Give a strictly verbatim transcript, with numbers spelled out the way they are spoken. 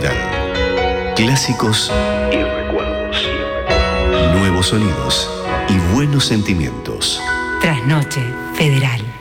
Federal. Clásicos y recuerdos. Nuevos sonidos y buenos sentimientos. Trasnoche Federal.